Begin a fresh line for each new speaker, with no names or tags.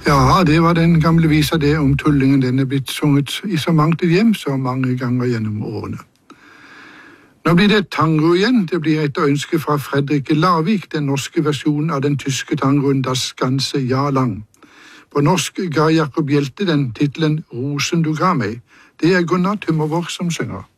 Ja, det var den gamle visa det om tullingen. Den er blitt sunget i så mangt et hjem, så mange ganger gjennom årene. Nå blir det tango igjen. Det blir etter ønske fra Fredrik Lavik, den norske versjonen av den tyske tangoen Das ganze Jahr lang. På norsk ga Jakob Hjelte den titelen Rosen du ga meg. Det er Gunnar Tymmervår som synger.